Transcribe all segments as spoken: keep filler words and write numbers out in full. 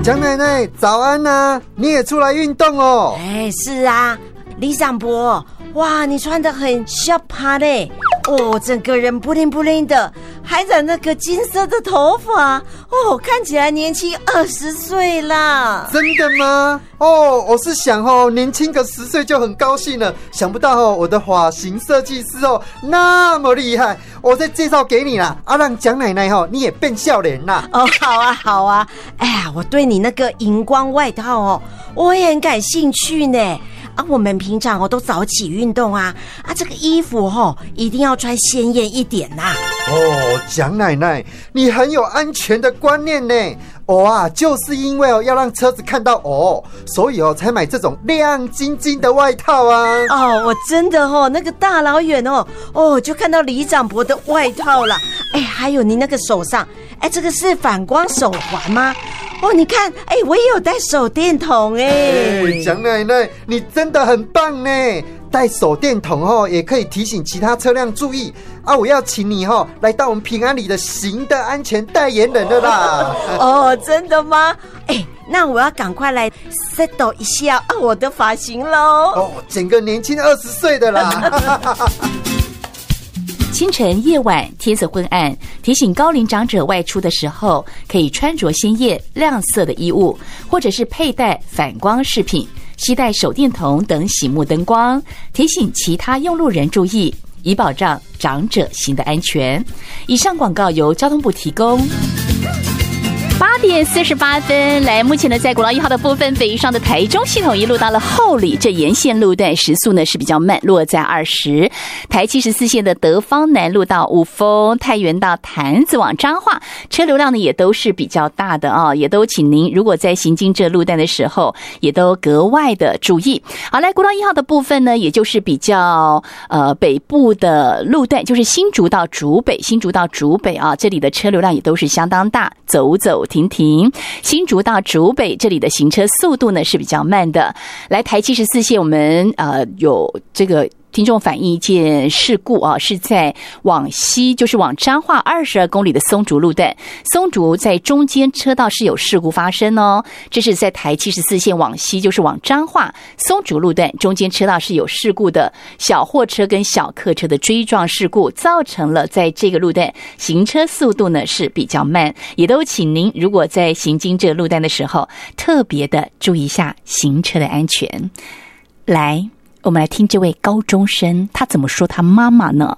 蒋奶奶早安啊，你也出来运动哦。 哎，是啊，李长伯，哇，你穿得很小趴嘞，哦，整个人不灵不灵的，还染那个金色的头发，哦，看起来年轻二十岁啦。 真的吗？哦，我是想哦，年轻个十岁就很高兴了，想不到哦，我的发型设计师哦那么厉害，我再介绍给你啦，啊，让蒋奶奶哦你也变笑脸啦。 哦，好啊，好啊，哎呀，我对你那个荧光外套哦，我也很感兴趣呢。啊，我们平常哦都早起运动啊，啊，这个衣服哦一定要穿鲜艳一点呐。 哦，蒋奶奶，你很有安全的观念呢。我啊，就是因为哦要让车子看到我，所以哦才买这种亮晶晶的外套啊。 哦，我真的哦，那个大老远哦，哦就看到李长伯的外套了。哎，还有你那个手上，哎，这个是反光手环吗？哦，你看，哎，我也有带手电筒哎。 蒋奶奶，你真的很棒呢！带手电筒哦，也可以提醒其他车辆注意啊！我要请你哦，来到我们平安里的行的安全代言人了啦！ 哦，真的吗？哎，那我要赶快来 settle 一下啊我的发型喽！ 哦，整个年轻二十岁的啦！ 清晨、夜晚天色昏暗，提醒高龄长者外出的时候，可以穿着鲜艳亮色的衣物，或者是佩戴反光饰品，携带手电筒等醒目灯光，提醒其他用路人注意，以保障长者行的安全。以上广告由交通部提供。八点四十八分，来，目前呢，在国道一号的部分，北上的台中系统一路到了后里，这沿线路段时速呢是比较慢，落在二十。台七十四线的德芳南路到五峰、太原到潭子往彰化，车流量呢也都是比较大的啊、哦，也都请您如果在行经这路段的时候，也都格外的注意。好，来，国道一号的部分呢，也就是比较呃北部的路段，就是新竹到竹北，新竹到竹北啊，这里的车流量也都是相当大，走走停停。新竹到竹北这里的行车速度呢是比较慢的。来，台七十四线我们呃有这个听众反映一件事故啊，是在往西，就是往彰化二十二公里的松竹路段，松竹在中间车道是有事故发生哦。这是在台七十四线往西，就是往彰化松竹路段中间车道是有事故的，小货车跟小客车的追撞事故，造成了在这个路段行车速度呢是比较慢，也都请您如果在行经这个路段的时候，特别的注意一下行车的安全。来，我们来听这位高中生他怎么说他妈妈呢？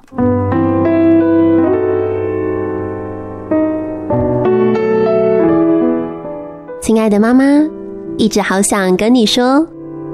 亲爱的妈妈，一直好想跟你说。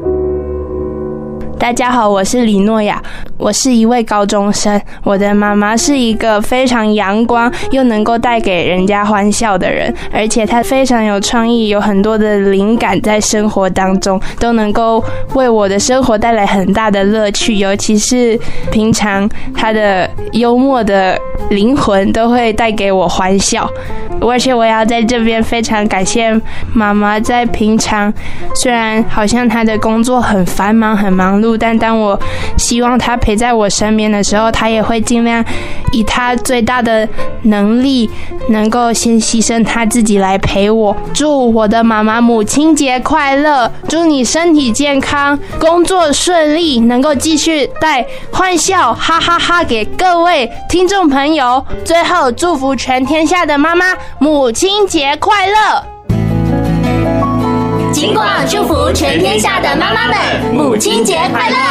大家好，我是李诺亚，我是一位高中生。我的妈妈是一个非常阳光又能够带给人家欢笑的人，而且她非常有创意，有很多的灵感在生活当中，都能够为我的生活带来很大的乐趣。尤其是平常她的幽默的灵魂都会带给我欢笑。而且我要在这边非常感谢妈妈，在平常虽然好像她的工作很繁忙很忙碌，但当我希望她陪在我身边的时候，她也会尽量以她最大的能力能够先牺牲她自己来陪我。祝我的妈妈母亲节快乐，祝你身体健康，工作顺利，能够继续带欢笑哈哈哈给各位听众朋友。最后祝福全天下的妈妈母亲节快乐。 金广祝福全天下的妈妈们母亲节快乐。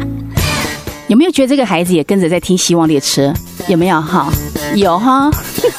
有没有觉得这个孩子也跟着在听希望列车？有没有哈？有哈。